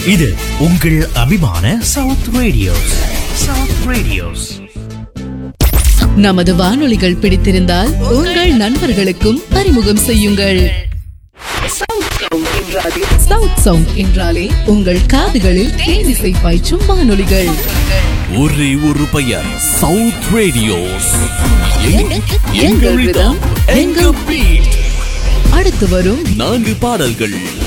இது உங்கள் அபிமான சவுத் ரேடியோஸ். South radios. நமது வானொலிகள் பிடித்திருந்தால் உங்கள் நண்பர்களுக்கும் அறிமுகம் செய்யுங்கள். சவுத் சவுண்ட் என்றாலே உங்கள் காதுகளில் தேனிசை பாய்ச்சும் வானொலிகள். ஒரே ஒரு பெயர், சவுத் ரேடியோஸ். எங்கள் ரிதம், எங்கள் பீட். அடுத்து வரும் 4 பாடல்கள்.